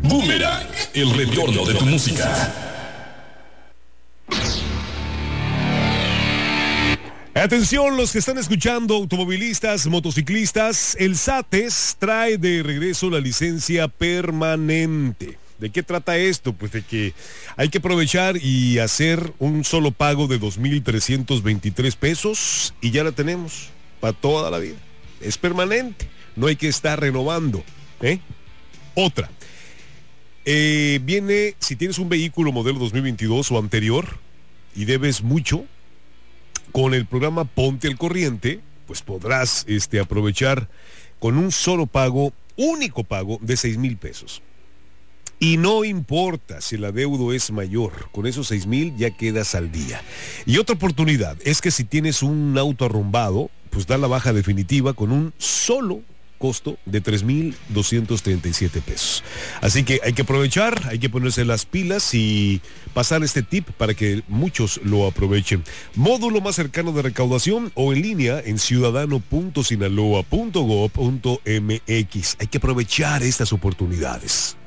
Boomerang, el retorno de tu música. Atención los que están escuchando, automovilistas, motociclistas, el SATES trae de regreso la licencia permanente. ¿De qué trata esto? Pues de que hay que aprovechar y hacer un solo pago de 2,323 pesos y ya la tenemos para toda la vida. Es permanente, no hay que estar renovando. Otra. Viene, si tienes un vehículo modelo 2022 o anterior y debes mucho, con el programa Ponte al Corriente, pues podrás aprovechar con un solo pago, único pago de 6,000 pesos. Y no importa si el adeudo es mayor, con esos 6,000 ya quedas al día. Y otra oportunidad es que si tienes un auto arrumbado, pues da la baja definitiva con un solo costo de 3,237 pesos. Así que hay que aprovechar, hay que ponerse las pilas y pasar este tip para que muchos lo aprovechen. Módulo más cercano de recaudación o en línea en ciudadano.sinaloa.gov.mx. Hay que aprovechar estas oportunidades.